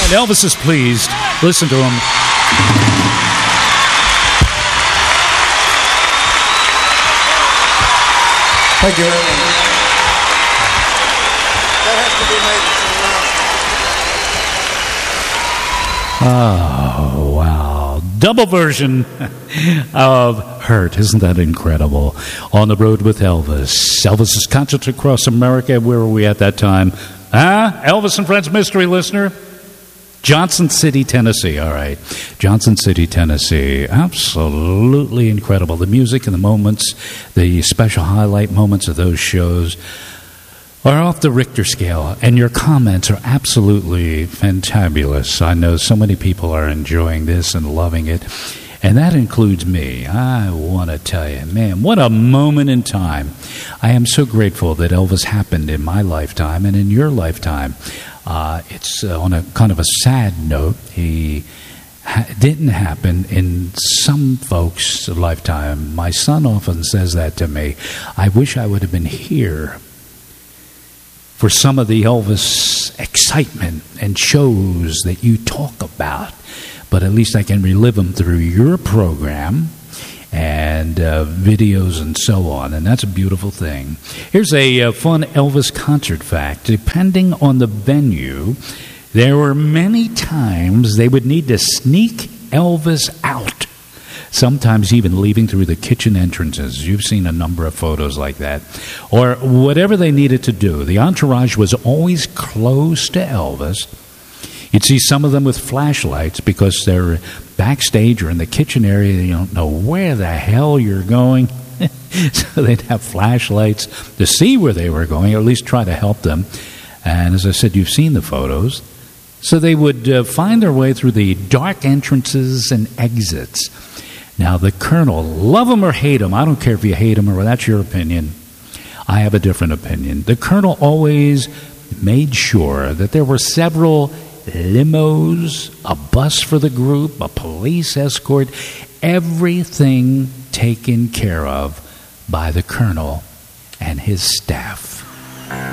When Elvis is pleased, listen to him. Thank you very much. That has to be made. Oh, wow. Double version of Hurt. Isn't that incredible? On the Road with Elvis. Elvis's concerts across America. Where were we at that time? Elvis and Friends mystery listener? Johnson City, Tennessee. All right. Johnson City, Tennessee. Absolutely incredible. The music and the moments, the special highlight moments of those shows are off the Richter scale, and your comments are absolutely fantabulous. I know so many people are enjoying this and loving it, and that includes me. I want to tell you, man, what a moment in time. I am so grateful that Elvis happened in my lifetime and in your lifetime. It's on a kind of a sad note. He didn't happen in some folks' lifetime. My son often says that to me. I wish I would have been here for some of the Elvis excitement and shows that you talk about. But at least I can relive them through your program and videos and so on, and that's a beautiful thing. Here's a fun Elvis concert fact. Depending on the venue, there were many times they would need to sneak Elvis out, sometimes even leaving through the kitchen entrances. You've seen a number of photos like that. Or whatever they needed to do. The entourage was always close to Elvis. You'd see some of them with flashlights because they're backstage or in the kitchen area. You don't know where the hell you're going. So they'd have flashlights to see where they were going, or at least try to help them. And as I said, you've seen the photos. So they would find their way through the dark entrances and exits. Now, the Colonel, love him or hate him, I don't care if you hate him or that's your opinion. I have a different opinion. The Colonel always made sure that there were several limos, a bus for the group, a police escort, everything taken care of by the Colonel and his staff.